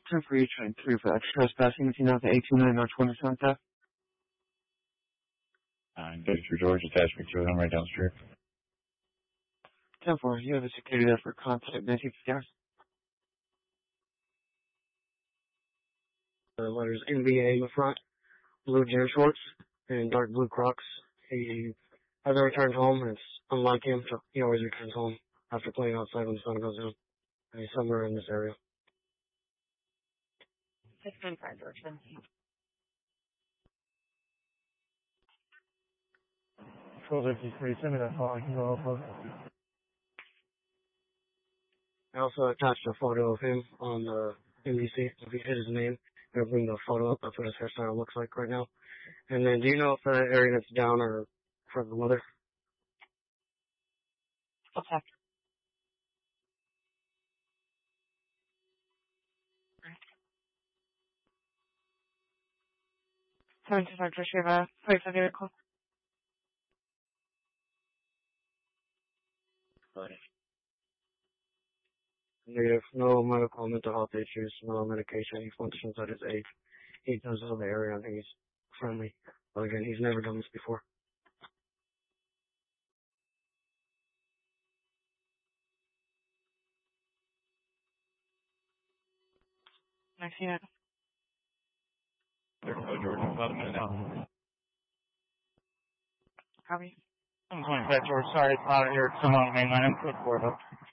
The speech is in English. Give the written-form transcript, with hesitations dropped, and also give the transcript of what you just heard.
10-4, train 3 for X trespassing with you now to 18 North 27th Ave. 953 George, attachment to him right down the street. 10-4, you have a security there for contact 1950 hours. The letters NBA in the front, blue gym shorts, and dark blue Crocs. He hasn't returned home, and it's unlike him, so he always returns home after playing outside when the sun goes down. And he's somewhere in this area. 695 George, thank you. Send me that phone, I can go upload it. I also attached a photo of him on the NBC. If you hit his name, it'll bring the photo up. That's what his hairstyle looks like right now. And then, do you know if the area that's down or for the weather? I'll check. Right. 725 George, you have a place of vehicle. Negative. No medical or mental health issues, no medication. He functions at his age. He does know the area. I think he's friendly. But again, he's never done this before. I see it. George, about a minute now. Copy. I'm going back, George. Sorry, it's out of here. Someone on the main line. I'm quick for it.